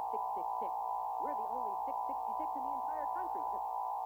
666. We're the only 666 in the entire country.